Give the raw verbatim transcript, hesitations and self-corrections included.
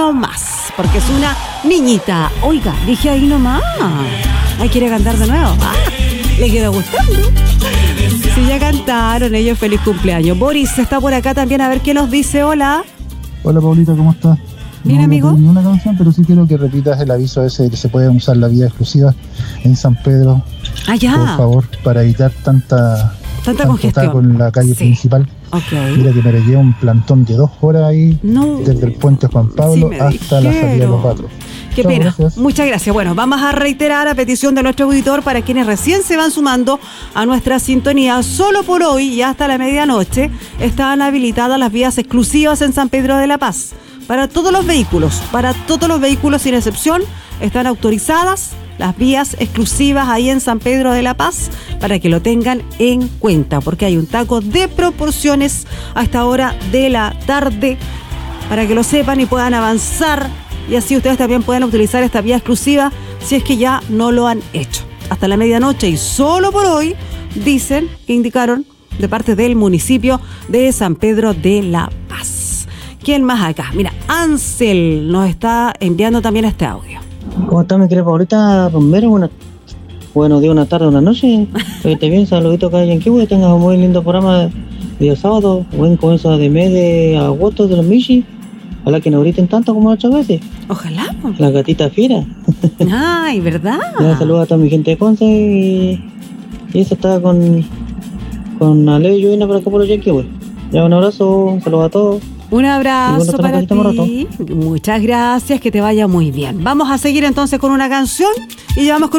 nomás, porque es una niñita. Oiga, dije ahí nomás. Ay, quiere cantar de nuevo. Ah, le quedó gustando. Sí, ya cantaron ellos. Feliz cumpleaños. Boris está por acá también, a ver qué nos dice. Hola. Hola, Paulita, ¿cómo estás? Bien, no, amigo. No tengo ninguna canción, pero sí quiero que repitas el aviso ese de que se puede usar la vía exclusiva en San Pedro. Ah, ya. Por favor, para evitar tanta, tanta congestión taco en la calle sí. principal. Okay. Mira que me pegué un plantón de dos horas ahí, no. desde el puente Juan Pablo sí hasta dijeron. La salida de los Batros. Qué Chao, pena. Gracias. Muchas gracias. Bueno, vamos a reiterar a petición de nuestro auditor para quienes recién se van sumando a nuestra sintonía. Solo por hoy y hasta la medianoche están habilitadas las vías exclusivas en San Pedro de la Paz. Para todos los vehículos, para todos los vehículos sin excepción, están autorizadas las vías exclusivas ahí en San Pedro de la Paz para que lo tengan en cuenta, porque hay un taco de proporciones a esta hora de la tarde, para que lo sepan y puedan avanzar. Y así ustedes también pueden utilizar esta vía exclusiva si es que ya no lo han hecho. Hasta la medianoche y solo por hoy, dicen que indicaron de parte del municipio de San Pedro de la Paz. ¿Quién más acá? Mira, Ansel nos está enviando también este audio. ¿Cómo está mi querida Paulita Romero? Buenas, buenos días, una tarde, una noche. Esté bien, saludito acá en Kiwi. Tengas un muy lindo programa día sábado. Buen comienzo de mes de agosto de los Michi. Ojalá que no griten tanto como otras veces. Ojalá. La gatita fiera. Ay, ¿verdad? Ya saludo a toda mi gente de Conce y, y eso está con con Ale y Joina por acá por los Yankees. Ya un abrazo, un saludo a todos. Un abrazo para ti. Muchas gracias, que te vaya muy bien. Vamos a seguir entonces con una canción y llevamos con